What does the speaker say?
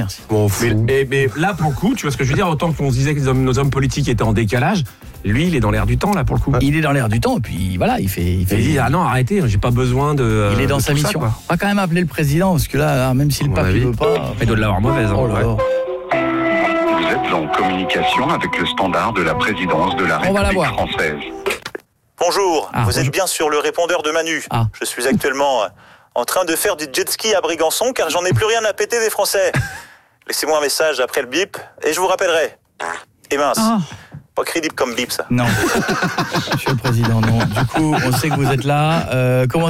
merci. Bon, Mais là, pour le coup, tu vois ce que je veux dire, autant qu'on se disait que nos hommes politiques étaient en décalage, lui, il est dans l'air du temps, là, pour le coup. Il est dans l'air du temps, et puis voilà, il dit, ah non, arrêtez, j'ai pas besoin de... il est dans sa mission. On va quand même appeler le président, parce que là, même si le pape ne veut pas... Il doit l'avoir mauvaise. Oh là là. Vous êtes en communication avec le standard de la présidence de la République française. Bonjour, vous êtes bien sur le répondeur de Manu. Je suis actuellement en train de faire du jet ski à Brégançon car j'en ai plus rien à péter des Français. Laissez-moi un message après le bip et je vous rappellerai. Et mince, pas crédible comme bip ça. Non, Monsieur le Président, non. Du coup, on sait que vous êtes là. Comment allez-vous ?